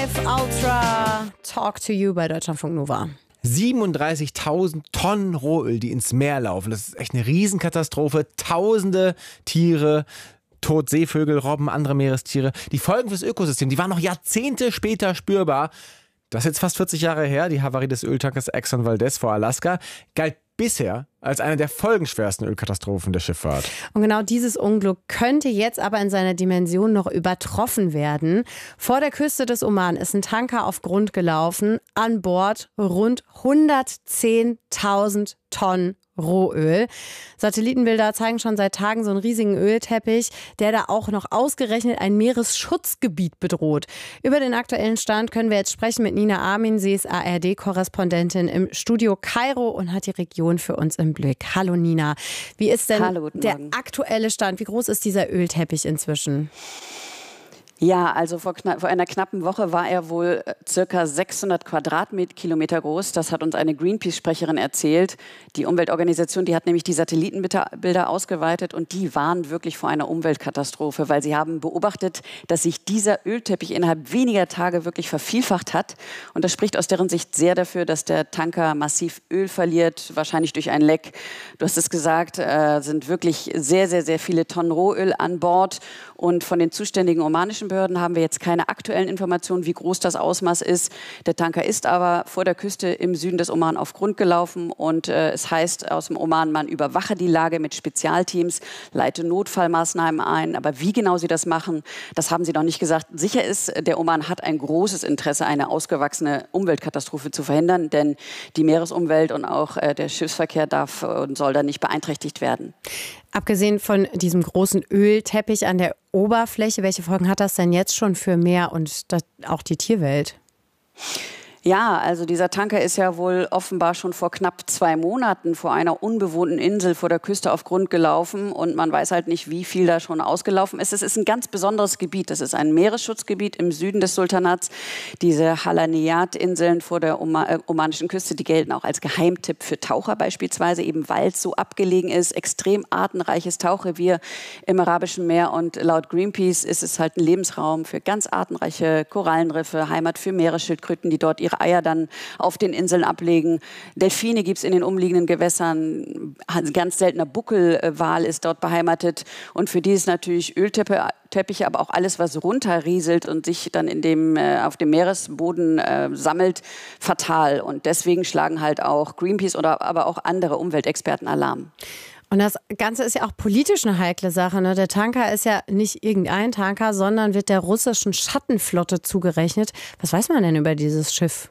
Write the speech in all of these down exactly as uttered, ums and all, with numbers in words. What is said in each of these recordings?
Ultra Talk to You bei Deutschlandfunk Nova. siebenunddreißigtausend Tonnen Rohöl, die ins Meer laufen. Das ist echt eine Riesenkatastrophe. Tausende Tiere, tot Seevögel, Robben, andere Meerestiere. Die Folgen fürs Ökosystem, die waren noch Jahrzehnte später spürbar. Das ist jetzt fast vierzig Jahre her. Die Havarie des Öltankers Exxon Valdez vor Alaska galt bisher als eine der folgenschwersten Ölkatastrophen der Schifffahrt. Und genau dieses Unglück könnte jetzt aber in seiner Dimension noch übertroffen werden. Vor der Küste des Oman ist ein Tanker auf Grund gelaufen. An Bord rund hundertzehntausend Tonnen Rohöl. Satellitenbilder zeigen schon seit Tagen so einen riesigen Ölteppich, der da auch noch ausgerechnet ein Meeresschutzgebiet bedroht. Über den aktuellen Stand können wir jetzt sprechen mit Nina Armin. Sie ist A R D-Korrespondentin im Studio Kairo und hat die Region für uns im Blick. Hallo Nina, wie ist denn Hallo, der aktuelle Stand? Wie groß ist dieser Ölteppich inzwischen? Ja, also vor, vor einer knappen Woche war er wohl circa sechshundert Quadratkilometer groß. Das hat uns eine Greenpeace-Sprecherin erzählt. Die Umweltorganisation, die hat nämlich die Satellitenbilder ausgeweitet und die warnen wirklich vor einer Umweltkatastrophe, weil sie haben beobachtet, dass sich dieser Ölteppich innerhalb weniger Tage wirklich vervielfacht hat. Und das spricht aus deren Sicht sehr dafür, dass der Tanker massiv Öl verliert, wahrscheinlich durch ein Leck. Du hast es gesagt, äh, sind wirklich sehr, sehr, sehr viele Tonnen Rohöl an Bord. Und von den zuständigen omanischen Behörden haben wir jetzt keine aktuellen Informationen, wie groß das Ausmaß ist. Der Tanker ist aber vor der Küste im Süden des Oman auf Grund gelaufen und äh, es heißt aus dem Oman, man überwache die Lage mit Spezialteams, leite Notfallmaßnahmen ein. Aber wie genau sie das machen, das haben sie noch nicht gesagt. Sicher ist, der Oman hat ein großes Interesse, eine ausgewachsene Umweltkatastrophe zu verhindern, denn die Meeresumwelt und auch äh, der Schiffsverkehr darf und soll da nicht beeinträchtigt werden. Abgesehen von diesem großen Ölteppich an der Oberfläche, welche Folgen hat das denn jetzt schon für Meer und auch die Tierwelt? Ja, also dieser Tanker ist ja wohl offenbar schon vor knapp zwei Monaten vor einer unbewohnten Insel vor der Küste auf Grund gelaufen und man weiß halt nicht, wie viel da schon ausgelaufen ist. Es ist ein ganz besonderes Gebiet. Das ist ein Meeresschutzgebiet im Süden des Sultanats. Diese Halaniyat-Inseln vor der Oma- äh, omanischen Küste, die gelten auch als Geheimtipp für Taucher beispielsweise, eben weil es so abgelegen ist. Extrem artenreiches Tauchrevier im Arabischen Meer und laut Greenpeace ist es halt ein Lebensraum für ganz artenreiche Korallenriffe, Heimat für Meeresschildkröten, die dort ihre Eier dann auf den Inseln ablegen. Delfine gibt es in den umliegenden Gewässern. Ein ganz seltener Buckelwal ist dort beheimatet. Und für die ist natürlich Ölteppiche, aber auch alles, was runterrieselt und sich dann in dem, äh, auf dem Meeresboden äh, sammelt, fatal. Und deswegen schlagen halt auch Greenpeace oder aber auch andere Umweltexperten Alarm. Und das Ganze ist ja auch politisch eine heikle Sache, ne? Der Tanker ist ja nicht irgendein Tanker, sondern wird der russischen Schattenflotte zugerechnet. Was weiß man denn über dieses Schiff?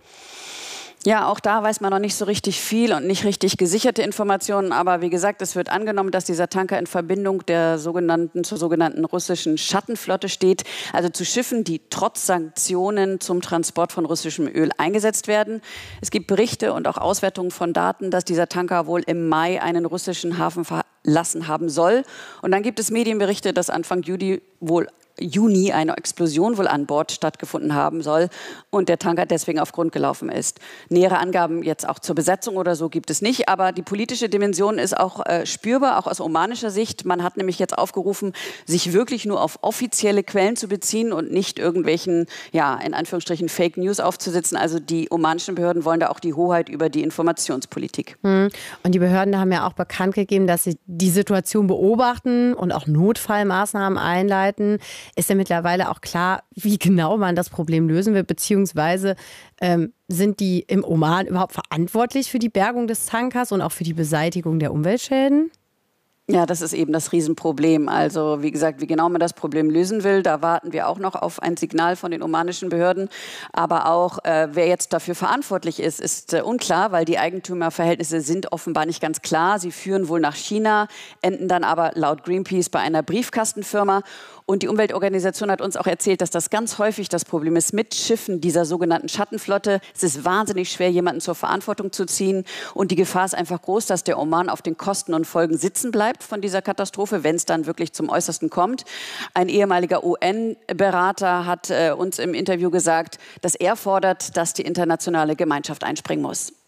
Ja, auch da weiß man noch nicht so richtig viel und nicht richtig gesicherte Informationen. Aber wie gesagt, es wird angenommen, dass dieser Tanker in Verbindung der sogenannten, zur sogenannten russischen Schattenflotte steht. Also zu Schiffen, die trotz Sanktionen zum Transport von russischem Öl eingesetzt werden. Es gibt Berichte und auch Auswertungen von Daten, dass dieser Tanker wohl im Mai einen russischen Hafen verlassen haben soll. Und dann gibt es Medienberichte, dass Anfang Juli wohl Juni eine Explosion wohl an Bord stattgefunden haben soll und der Tanker deswegen auf Grund gelaufen ist. Nähere Angaben jetzt auch zur Besetzung oder so gibt es nicht, aber die politische Dimension ist auch äh, spürbar, auch aus omanischer Sicht. Man hat nämlich jetzt aufgerufen, sich wirklich nur auf offizielle Quellen zu beziehen und nicht irgendwelchen, ja, in Anführungsstrichen Fake News aufzusetzen. Also die omanischen Behörden wollen da auch die Hoheit über die Informationspolitik. Hm. Und die Behörden haben ja auch bekannt gegeben, dass sie die Situation beobachten und auch Notfallmaßnahmen einleiten. Ist ja mittlerweile auch klar, wie genau man das Problem lösen will, beziehungsweise ähm, sind die im Oman überhaupt verantwortlich für die Bergung des Tankers und auch für die Beseitigung der Umweltschäden? Ja, das ist eben das Riesenproblem. Also wie gesagt, wie genau man das Problem lösen will, da warten wir auch noch auf ein Signal von den omanischen Behörden. Aber auch, äh, wer jetzt dafür verantwortlich ist, ist äh, unklar, weil die Eigentümerverhältnisse sind offenbar nicht ganz klar. Sie führen wohl nach China, enden dann aber laut Greenpeace bei einer Briefkastenfirma. Und die Umweltorganisation hat uns auch erzählt, dass das ganz häufig das Problem ist mit Schiffen dieser sogenannten Schattenflotte. Es ist wahnsinnig schwer, jemanden zur Verantwortung zu ziehen. Und die Gefahr ist einfach groß, dass der Oman auf den Kosten und Folgen sitzen bleibt von dieser Katastrophe, wenn es dann wirklich zum Äußersten kommt. Ein ehemaliger U N-Berater hat äh, uns im Interview gesagt, dass er fordert, dass die internationale Gemeinschaft einspringen muss.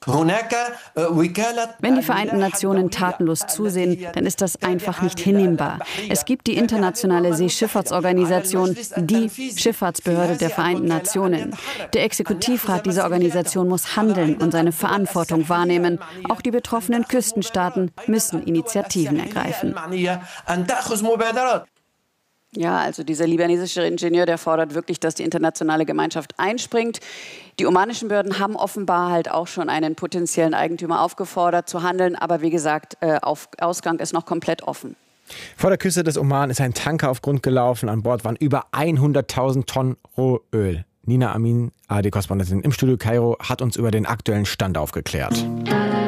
Wenn die Vereinten Nationen tatenlos zusehen, dann ist das einfach nicht hinnehmbar. Es gibt die Internationale Seeschifffahrtsorganisation, die Schifffahrtsbehörde der Vereinten Nationen. Der Exekutivrat dieser Organisation muss handeln und seine Verantwortung wahrnehmen. Auch die betroffenen Küstenstaaten müssen Initiativen ergreifen. Ja, also dieser libanesische Ingenieur, der fordert wirklich, dass die internationale Gemeinschaft einspringt. Die omanischen Behörden haben offenbar halt auch schon einen potenziellen Eigentümer aufgefordert zu handeln. Aber wie gesagt, äh, auf Ausgang ist noch komplett offen. Vor der Küste des Oman ist ein Tanker auf Grund gelaufen. An Bord waren über hunderttausend Tonnen Rohöl. Nina Amin, A R D-Korrespondentin im Studio Kairo, hat uns über den aktuellen Stand aufgeklärt.